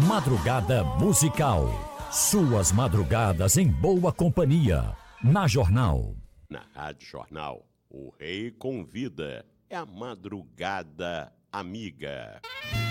Madrugada Musical. Suas madrugadas em boa companhia. Na Jornal. Na Rádio Jornal, o Rei Convida. É a Madrugada Amiga.